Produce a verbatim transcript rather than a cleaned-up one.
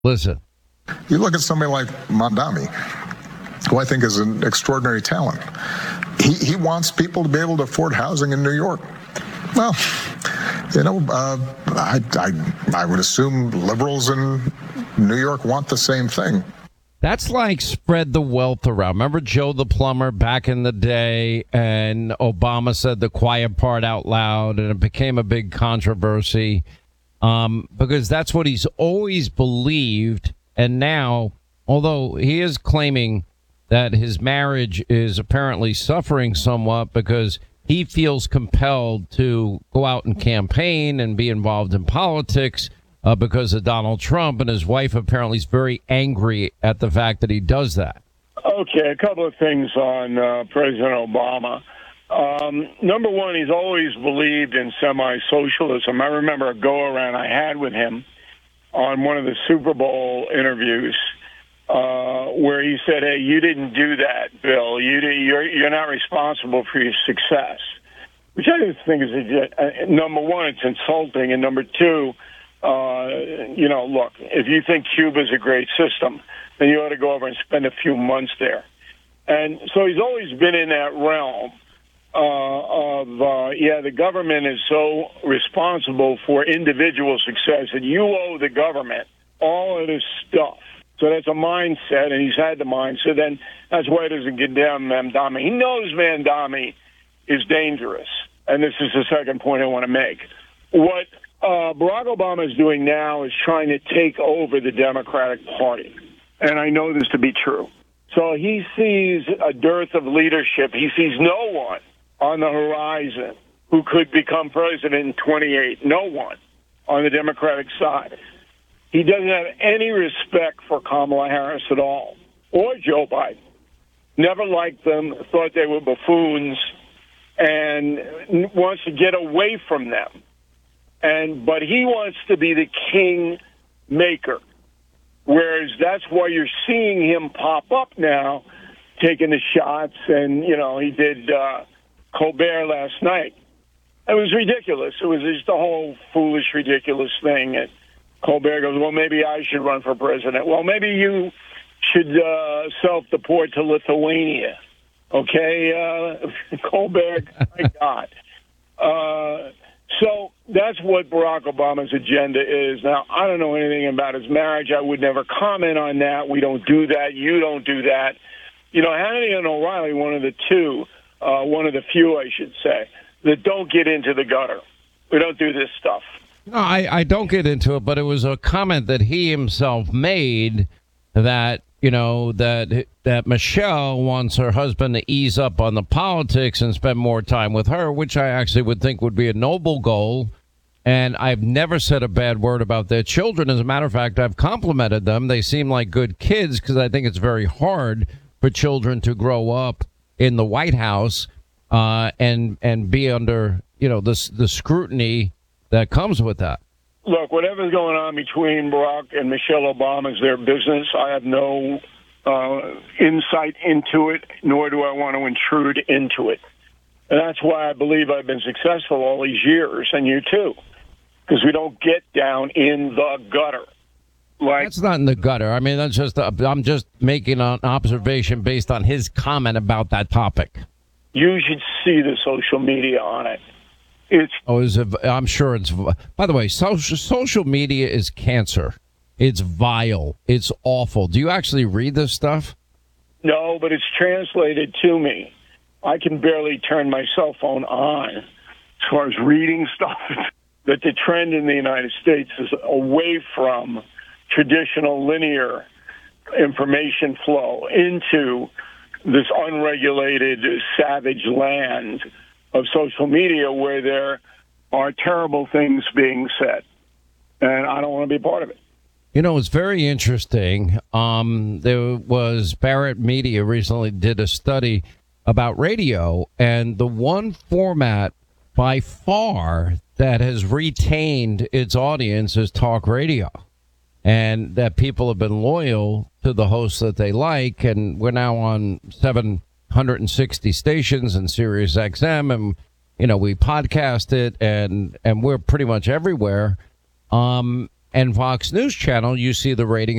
Listen. You look at somebody like Mamdani, who I think is an extraordinary talent. He, he wants people to be able to afford housing in New York. Well, you know, uh, I, I, I would assume liberals in New York want the same thing. That's like spread the wealth around. Remember Joe the plumber back in the day, and Obama said the quiet part out loud, and it became a big controversy um, because that's what he's always believed. And now, although he is claiming that his marriage is apparently suffering somewhat because he feels compelled to go out and campaign and be involved in politics uh, because of Donald Trump, and his wife apparently is very angry at the fact that he does that. Okay, a couple of things on uh, President Obama. Um, number one, he's always believed in semi-socialism. I remember a go-around I had with him on one of the Super Bowl interviews uh, where he said, hey, you didn't do that, Bill. You did, you're, you're not responsible for your success, which I just think is, a, uh, number one, it's insulting, and number two, uh, you know, look, if you think Cuba's a great system, then you ought to go over and spend a few months there. And so he's always been in that realm uh, of, uh, yeah, the government is so responsible for individual success that you owe the government all of this stuff. So that's a mindset, and he's had the mindset, and that's why he doesn't condemn Mamdani. He knows Mamdani is dangerous, and this is the second point I want to make. What uh, Barack Obama is doing now is trying to take over the Democratic Party, and I know this to be true. So he sees a dearth of leadership. He sees no one on the horizon who could become president in twenty-eight. No one on the Democratic side. He doesn't have any respect for Kamala Harris at all, or Joe Biden. Never liked them, thought they were buffoons, and wants to get away from them. And but he wants to be the king maker, whereas that's why you're seeing him pop up now, taking the shots. And you know, he did uh, Colbert last night. It was ridiculous. It was just a whole foolish, ridiculous thing. And Colbert goes, well, maybe I should run for president. Well, maybe you should uh, self-deport to Lithuania. Okay, uh, Colbert, my God. Uh, so that's what Barack Obama's agenda is. Now, I don't know anything about his marriage. I would never comment on that. We don't do that. You don't do that. You know, Hannity and O'Reilly, one of the two, uh, one of the few, I should say, that don't get into the gutter. We don't do this stuff. No, I, I don't get into it, but it was a comment that he himself made that, you know, that that Michelle wants her husband to ease up on the politics and spend more time with her, which I actually would think would be a noble goal. And I've never said a bad word about their children. As a matter of fact, I've complimented them. They seem like good kids because I think it's very hard for children to grow up in the White House uh, and and be under, you know, the the scrutiny that comes with that. Look, whatever's going on between Barack and Michelle Obama is their business. I have no uh, insight into it, nor do I want to intrude into it. And that's why I believe I've been successful all these years, and you too, because we don't get down in the gutter. Like, that's not in the gutter. I mean, that's just, uh, I'm just making an observation based on his comment about that topic. You should see the social media on it. It's, oh, is it, I'm sure it's, by the way, social, social media is cancer. It's vile. It's awful. Do you actually read this stuff? No, but it's translated to me. I can barely turn my cell phone on as far as reading stuff. That the trend in the United States is away from traditional linear information flow into this unregulated, savage land of social media where there are terrible things being said. And I don't want to be part of it. You know, it's very interesting. Um, there was Barrett Media recently did a study about radio, and the one format by far that has retained its audience is talk radio, and that people have been loyal to the hosts that they like. And we're now on seven hundred sixty stations and Sirius X M, and you know, we podcast it, and and we're pretty much everywhere. Um and Fox News Channel, you see the ratings